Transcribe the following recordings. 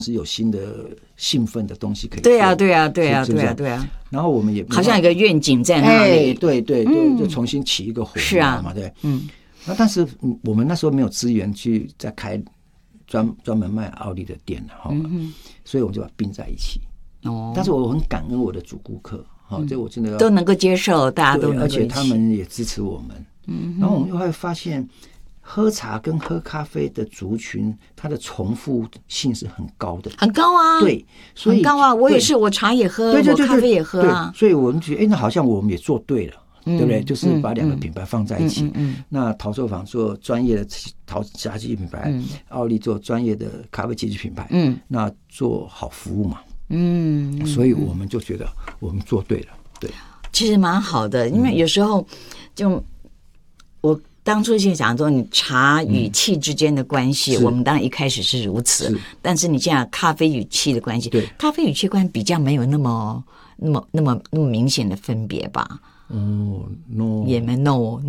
是有新的兴奋的东西可以做。 对啊。 然后我们也好像有个愿景在那里。 对，就重新起一个火苗嘛，对。那但是我们那时候没有资源去再开专门卖奥利的店了，所以我们就把它并在一起。但是我很感恩我的主顾客，这我真的都能够接受，大家都能够， 而且他们也支持我们。然后我们又会发现，喝茶跟喝咖啡的族群，它的重复性是很高的， 很高啊。 对，所以很高啊。我也是，我茶也喝，我咖啡也喝啊。 所以我们觉得，那好像我们也做对了。对不对？就是把两个品牌放在一起。那陶作坊做专业的陶茶器品牌，奥利做专业的咖啡器具品牌。那做好服务嘛。所以我们就觉得我们做对了。对， 其实蛮好的，因为有时候就我当初就讲说，你茶与气之间的关系，我们当然一开始是如此，但是你这样咖啡与气的关系，咖啡与气关系比较没有那么明显的分别吧。 no， 也没 no，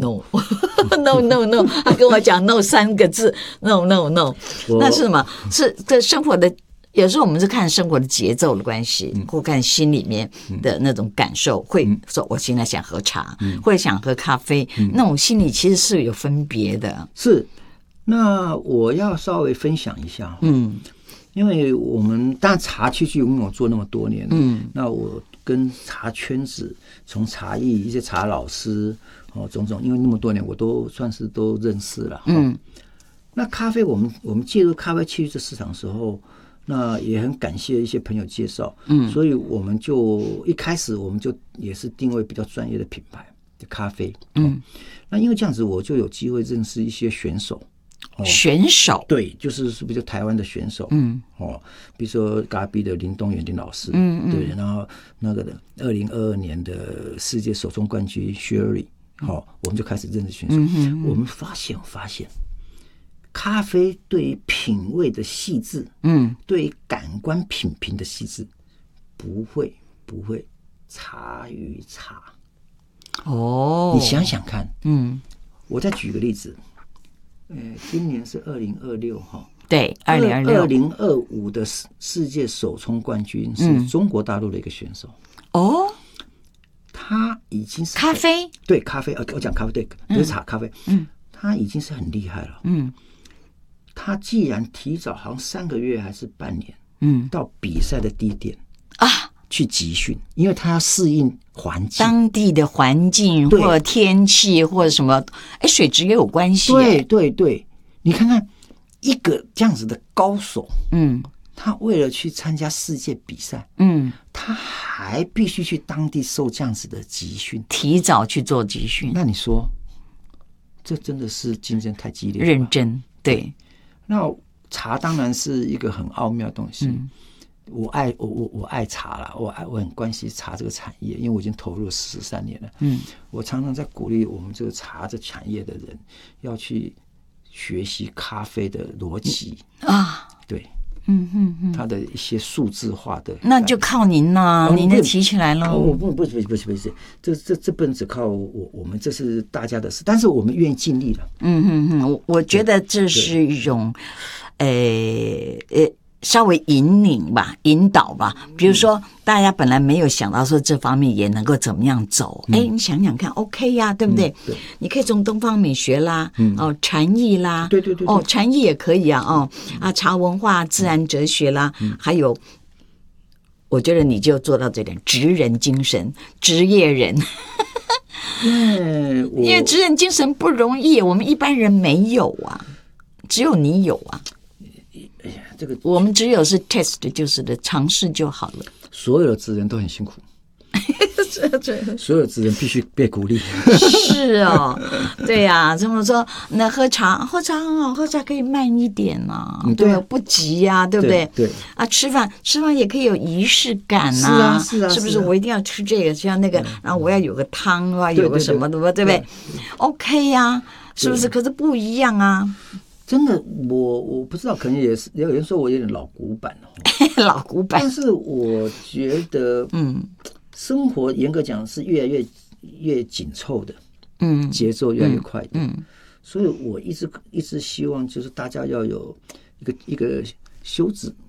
他跟我讲 no 3个字 no， 那是什么？是这生活的，有时候我们是看生活的节奏的关系，或看心里面的那种感受，会说我现在想喝茶，或者想喝咖啡，那种心里其实是有分别的。 是，那我要稍微分享一下，因为我们当然茶器具我做那么多年，那我跟茶圈子，从茶艺一些茶老师种种，因为那么多年我都算是都认识了。那咖啡我们介入咖啡器具这市场的时候，那也很感谢一些朋友介绍，所以我们就一开始我们就也是定位比较专业的品牌的咖啡。那因为这样子我就有机会认识一些选手。 选手对，就是比如台湾的选手，比如说嘎比的林东元林老师，对，然后那个的2022年的世界手冲冠军 Sherry，我们就开始认识选手。我们发现咖啡对于品味的细致，对于感官品评的细致，不会差于茶。你想想看，我再举个例子。今年是2026哈， 对 ，2025的世界手冲冠军是中国大陆的一个选手。他已经是咖啡， 对咖啡，我讲咖啡，对，不是茶，咖啡，他已经是很厉害了。他既然提早好像3个月还是半年，到比赛的地点去集训，因为他要适应环境， 当地的环境或天气或者什么，水质也有关系。 对，你看看一个这样子的高手，他为了去参加世界比赛，他还必须去当地受这样子的集训， 提早去做集训。 那你说，这真的是竞争太激烈了， 认真。对， 那茶当然是一个很奥妙的东西。我爱茶啦，我很关心茶这个产业，因为我已经投入了13年了。我常常在鼓励我们这个茶这产业的人要去学习咖啡的逻辑对，它的一些数字化的， 那就靠您啦，您就提起来了。 不是，这不能只靠我们，这是大家的事，但是我们愿意尽力了。 我觉得这是一种，稍微引导吧。比如说，大家本来没有想到说这方面也能够怎么样走，你想想看 ，OK 呀，对不对？你可以从东方美学啦，禅意啦， 对， 禅意也可以啊，茶文化、自然哲学啦，还有，我觉得你就做到这点，职人精神，职业人。因为职人精神不容易，我们一般人没有啊，只有你有啊。我们只有是 test， 就是的尝试就好了。 所有的职人都很辛苦，所有的职人必须被鼓励。 是哦，对呀，这么说，那喝茶很好，喝茶可以慢一点啊，对，不急呀，对不对？ 对吃饭也可以有仪式感啊， 是不是？我一定要吃这个，像那个，然后我要有个汤啊，有个什么的，对不对 ？OK 呀，是不是？可是不一样啊。 真的，我不知道，可能也是有人说我有点老古板老古板。 但是我觉得，生活严格讲是越来越紧凑的，节奏越来越快的，所以我一直希望就是大家要有一个